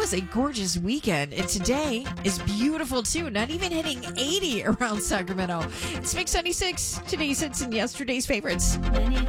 was a gorgeous weekend. And today is beautiful, too. Not even hitting 80 around Sacramento. It's Mix 96. Today's hits and yesterday's favorites.